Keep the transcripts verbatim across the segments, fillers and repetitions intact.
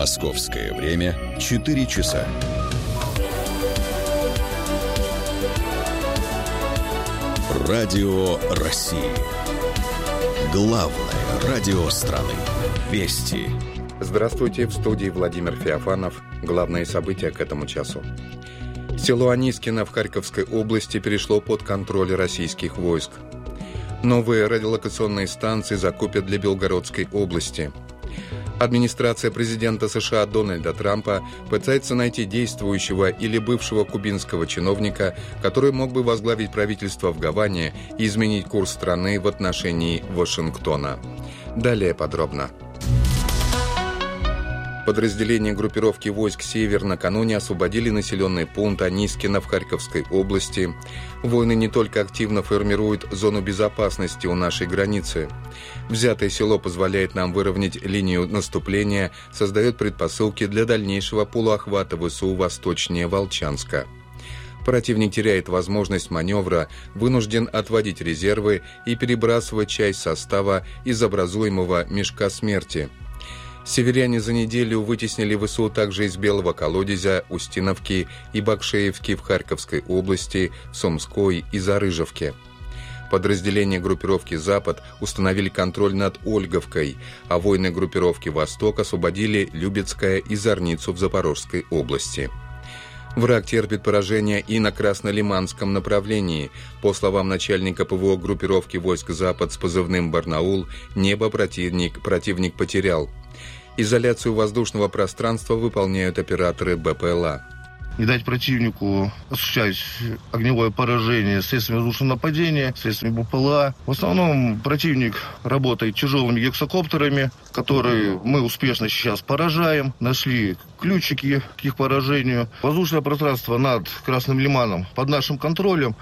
Московское время четыре часа. Радио России. Главное радио страны. Вести. Здравствуйте, в студии Владимир Феофанов. Главные события к этому часу. Село Анискино в Харьковской области перешло под контроль российских войск. Новые радиолокационные станции закупят для Белгородской области. Администрация президента США Дональда Трампа пытается найти действующего или бывшего кубинского чиновника, который мог бы возглавить правительство в Гаване и изменить курс страны в отношении Вашингтона. Далее подробно. Подразделения группировки войск «Север» накануне освободили населенный пункт Анискино в Харьковской области. Воины не только активно формируют зону безопасности у нашей границы. Взятое село позволяет нам выровнять линию наступления, создает предпосылки для дальнейшего полуохвата ВСУ восточнее Волчанска. Противник теряет возможность маневра, вынужден отводить резервы и перебрасывать часть состава из образуемого мешка смерти. Северяне за неделю вытеснили ВСУ также из Белого Колодезя, Устиновки и Бакшеевки в Харьковской области, Сумской и Зарыжевке. Подразделения группировки «Запад» установили контроль над Ольговкой, а воины группировки «Восток» освободили Любецкое и Зорницу в Запорожской области. Враг терпит поражение и на Краснолиманском направлении. По словам начальника ПВО группировки войск «Запад» с позывным «Барнаул», небо противник, противник потерял. Изоляцию воздушного пространства выполняют операторы БПЛА. Не дать противнику осуществлять огневое поражение средствами воздушного нападения, средствами БПЛА. В основном противник работает тяжелыми гексакоптерами, которые мы успешно сейчас поражаем. Нашли ключики к их поражению. Воздушное пространство над Красным Лиманом под нашим контролем.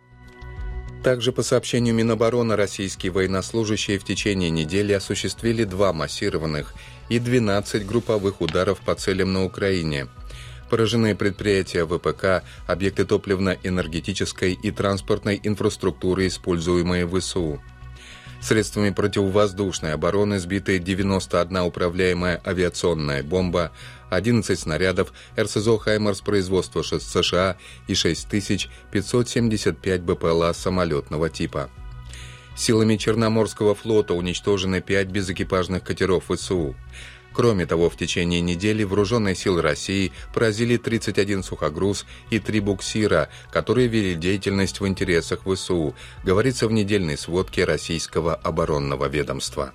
Также по сообщению Минобороны, российские военнослужащие в течение недели осуществили два массированных и двенадцать групповых ударов по целям на Украине. Поражены предприятия ВПК, объекты топливно-энергетической и транспортной инфраструктуры, используемые ВСУ. Средствами противовоздушной обороны сбиты девяносто одна управляемая авиационная бомба, одиннадцать снарядов РСЗО «Хаймарс» производства США и шесть тысяч пятьсот семьдесят пять БПЛА самолетного типа. Силами Черноморского флота уничтожены пять безэкипажных катеров ВСУ. Кроме того, в течение недели вооруженные силы России поразили тридцать один сухогруз и три буксира, которые вели деятельность в интересах ВСУ, говорится в недельной сводке Российского оборонного ведомства.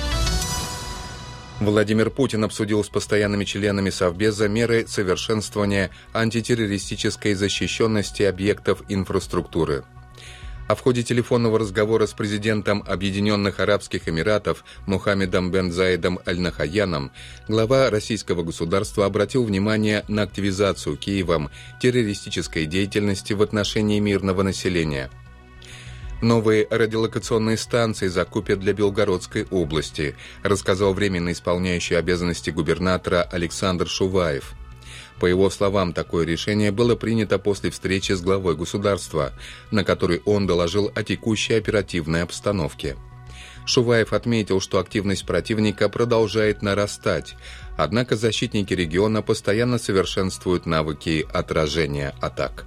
Владимир Путин обсудил с постоянными членами Совбеза меры совершенствования антитеррористической защищенности объектов инфраструктуры. А в ходе телефонного разговора с президентом Объединенных Арабских Эмиратов Мухаммедом бен Заидом Аль-Нахаяном глава российского государства обратил внимание на активизацию Киевом террористической деятельности в отношении мирного населения. Новые радиолокационные станции закупят для Белгородской области, рассказал временно исполняющий обязанности губернатора Александр Шуваев. По его словам, такое решение было принято после встречи с главой государства, на которой он доложил о текущей оперативной обстановке. Шуваев отметил, что активность противника продолжает нарастать, однако защитники региона постоянно совершенствуют навыки отражения атак.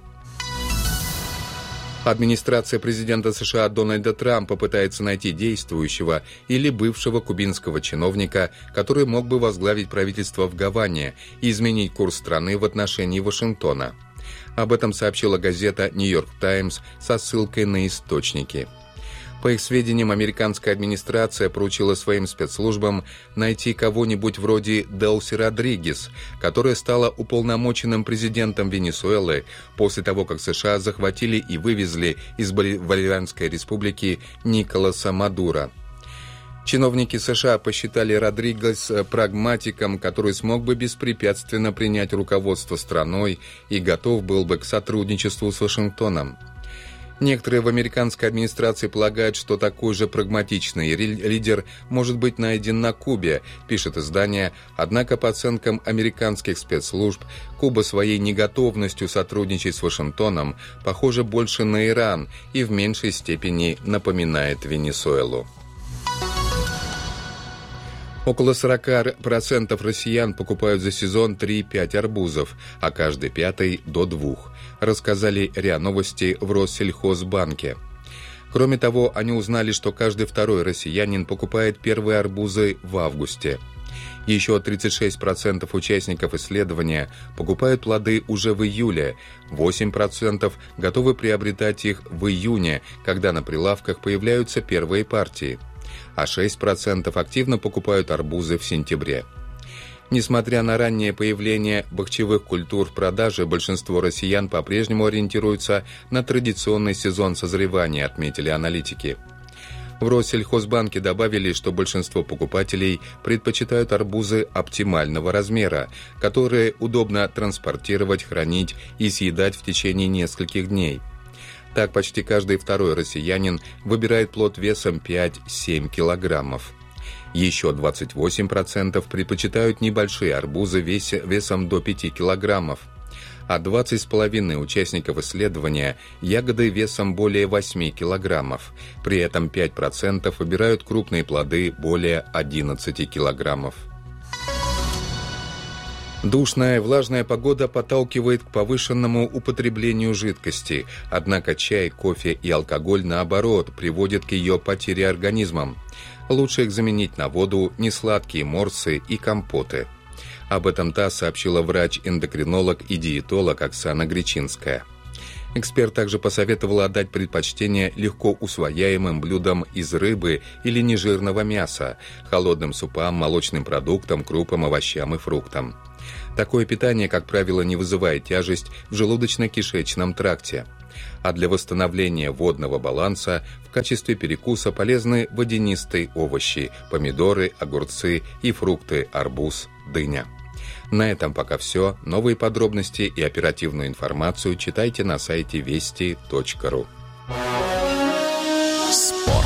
Администрация президента США Дональда Трампа пытается найти действующего или бывшего кубинского чиновника, который мог бы возглавить правительство в Гаване и изменить курс страны в отношении Вашингтона. Об этом сообщила газета «Нью-Йорк Таймс» со ссылкой на источники. По их сведениям, американская администрация поручила своим спецслужбам найти кого-нибудь вроде Делси Родригес, которая стала уполномоченным президентом Венесуэлы после того, как США захватили и вывезли из Боливарианской республики Николаса Мадуро. Чиновники США посчитали Родригес прагматиком, который смог бы беспрепятственно принять руководство страной и готов был бы к сотрудничеству с Вашингтоном. Некоторые в американской администрации полагают, что такой же прагматичный лидер может быть найден на Кубе, пишет издание, однако по оценкам американских спецслужб, Куба своей неготовностью сотрудничать с Вашингтоном похоже больше на Иран и в меньшей степени напоминает Венесуэлу. Около сорок процентов россиян покупают за сезон три-пять арбузов, а каждый пятый – до двух, рассказали РИА Новости в Россельхозбанке. Кроме того, они узнали, что каждый второй россиянин покупает первые арбузы в августе. Еще тридцать шесть процентов участников исследования покупают плоды уже в июле, восемь процентов готовы приобретать их в июне, когда на прилавках появляются первые партии, а шесть процентов активно покупают арбузы в сентябре. Несмотря на раннее появление бахчевых культур в продаже, большинство россиян по-прежнему ориентируются на традиционный сезон созревания, отметили аналитики. В Россельхозбанке добавили, что большинство покупателей предпочитают арбузы оптимального размера, которые удобно транспортировать, хранить и съедать в течение нескольких дней. Так, почти каждый второй россиянин выбирает плод весом пять-семь килограммов. Еще двадцать восемь процентов предпочитают небольшие арбузы весом до пяти килограммов, а двадцать с половиной участников исследования – ягоды весом более восьми килограммов. При этом пять процентов выбирают крупные плоды более одиннадцати килограммов. Душная и влажная погода подталкивает к повышенному употреблению жидкости, однако чай, кофе и алкоголь, наоборот, приводят к ее потере организмом. Лучше их заменить на воду, несладкие морсы и компоты. Об этом ТАСС сообщила врач-эндокринолог и диетолог Оксана Гречинская. Эксперт также посоветовал отдать предпочтение легко усвояемым блюдам из рыбы или нежирного мяса, холодным супам, молочным продуктам, крупам, овощам и фруктам. Такое питание, как правило, не вызывает тяжесть в желудочно-кишечном тракте. А для восстановления водного баланса в качестве перекуса полезны водянистые овощи, помидоры, огурцы и фрукты, арбуз, дыня. На этом пока все. Новые подробности и оперативную информацию читайте на сайте вести точка ру. Спорт.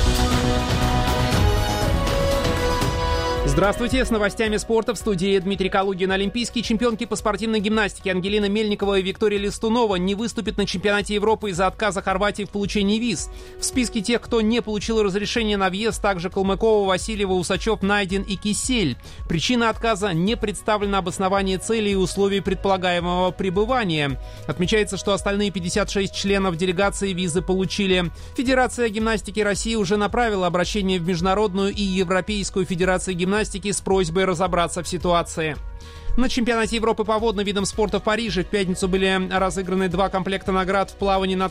Здравствуйте, с новостями спорта в студии Дмитрий Калугин. Олимпийские чемпионки по спортивной гимнастике Ангелина Мельникова и Виктория Листунова не выступят на чемпионате Европы из-за отказа Хорватии в получении виз. В списке тех, кто не получил разрешение на въезд, также Калмыкова, Васильева, Усачев, Найден и Кисель. Причина отказа — не представлено обоснование целей и условий предполагаемого пребывания. Отмечается, что остальные пятьдесят шесть членов делегации визы получили. Федерация гимнастики России уже направила обращение в Международную и Европейскую федерации гимнастики с просьбой разобраться в ситуации. На чемпионате Европы по водным видам спорта в Париже в пятницу были разыграны два комплекта наград в плавании на